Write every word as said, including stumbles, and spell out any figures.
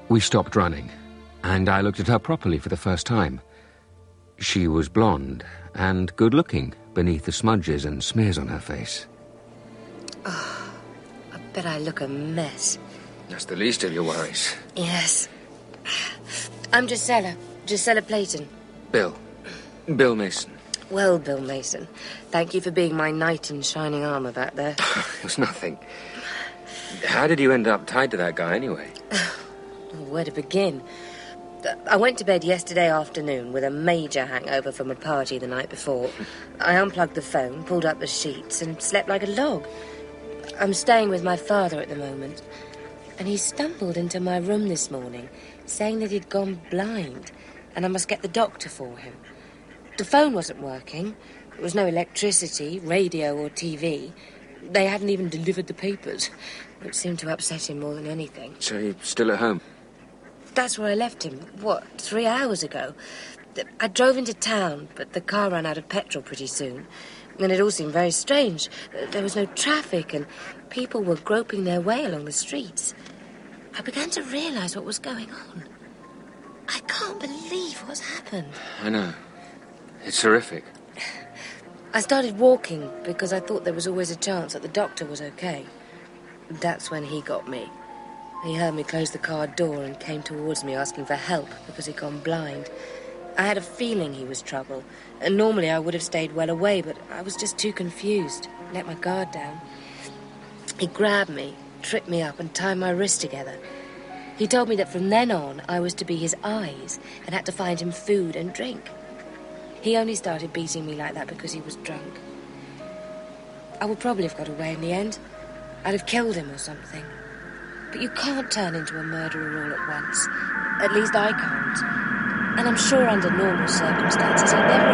We stopped running, and I looked at her properly for the first time. She was blonde and good-looking beneath the smudges and smears on her face. Oh, I bet I look a mess. That's the least of your worries. Yes. I'm Gisela. Gisela Playton. Bill. Bill Mason. Well, Bill Mason, thank you for being my knight in shining armour back there. It was nothing. How did you end up tied to that guy, anyway? Where to begin? I went to bed yesterday afternoon with a major hangover from a party the night before. I unplugged the phone, pulled up the sheets, and slept like a log. I'm staying with my father at the moment, and he stumbled into my room this morning, saying that he'd gone blind, and I must get the doctor for him. The phone wasn't working. There was no electricity, radio, or T V. They hadn't even delivered the papers, which seemed to upset him more than anything. So you're still at home? That's where I left him, what, three hours ago? I drove into town, but the car ran out of petrol pretty soon. And it all seemed very strange. There was no traffic, and people were groping their way along the streets. I began to realise what was going on. I can't believe what's happened. I know. It's horrific. I started walking because I thought there was always a chance that the doctor was okay. That's when he got me. He heard me close the car door and came towards me asking for help because he'd gone blind. I had a feeling he was trouble, and normally I would have stayed well away, but I was just too confused. Let my guard down. He grabbed me, tripped me up, and tied my wrists together. He told me that from then on I was to be his eyes and had to find him food and drink. He only started beating me like that because he was drunk. I would probably have got away in the end. I'd have killed him or something. But you can't turn into a murderer all at once. At least I can't. And I'm sure under normal circumstances I'd never